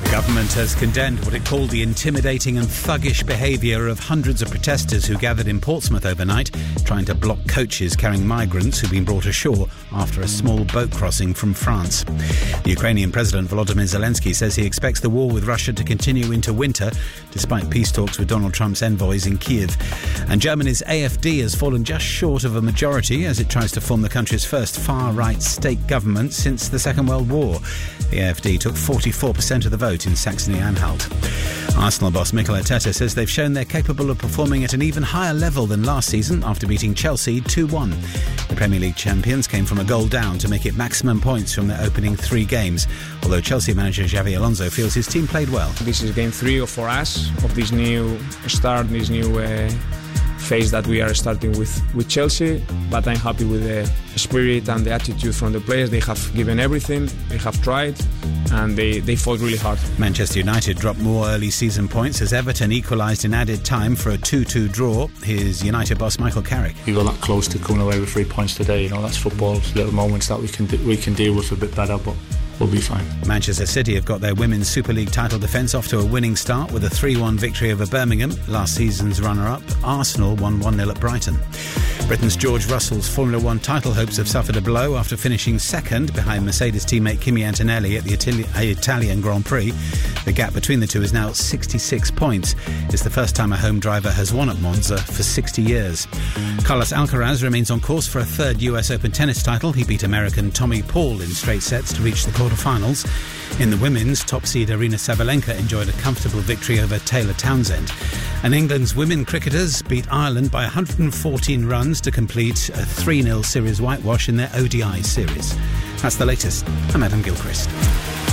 The government has condemned what it called the intimidating and thuggish behaviour of hundreds of protesters who gathered in Portsmouth overnight, trying to block coaches carrying migrants who've been brought ashore after a small boat crossing from France. The Ukrainian President Volodymyr Zelensky says he expects the war with Russia to continue into winter, despite peace talks with Donald Trump's envoys in Kiev. And Germany's AfD has fallen just short of a majority as it tries to form the country's first far-right state government since the Second World War. The AfD took 44% of the vote in Saxony-Anhalt. Arsenal boss Mikel Arteta says they've shown they're capable of performing at an even higher level than last season after beating Chelsea 2-1. The Premier League champions came from a goal down to make it maximum points from their opening 3 games, although Chelsea manager Xabi Alonso feels his team played well. This is game 3 for us of this new start, this new phase that we are starting with Chelsea, but I'm happy with the spirit and the attitude from the players. They have given everything, they have tried, and they fought really hard. Manchester United dropped more early season points as Everton equalised in added time for a 2-2 draw. Here's United boss Michael Carrick. We were that close to coming away with 3 points today. That's football. It's little moments that we can deal with a bit better, but we'll be fine. Manchester City have got their Women's Super League title defence off to a winning start with a 3-1 victory over Birmingham. Last season's runner-up, Arsenal, won 1-0 at Brighton. Britain's George Russell's Formula 1 title hopes have suffered a blow after finishing second behind Mercedes teammate Kimi Antonelli at the Italian Grand Prix. The gap between the two is now 66 points. It's the first time a home driver has won at Monza for 60 years. Carlos Alcaraz remains on course for a third US Open tennis title. He beat American Tommy Paul in straight sets to reach the quarterfinals. In the women's, top seed Aryna Sabalenka enjoyed a comfortable victory over Taylor Townsend. And England's women cricketers beat Ireland by 114 runs to complete a 3-0 series whitewash in their ODI series. That's the latest. I'm Adam Gilchrist.